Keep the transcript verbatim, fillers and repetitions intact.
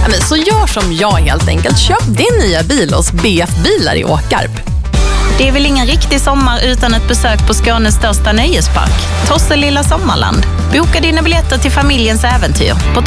Ja, men så gör som jag helt enkelt. Köp din nya bil hos B F Bilar i Åkarp. Det är väl ingen riktig sommar utan ett besök på Skånes största nöjespark, Tosselilla Sommarland. Boka dina biljetter till familjens äventyr på